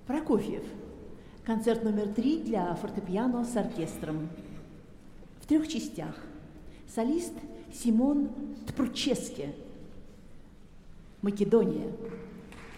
Прокофьев. Концерт номер 3 для фортепиано с оркестром. В 3 частях. Солист Симон Тпрческе. Македония.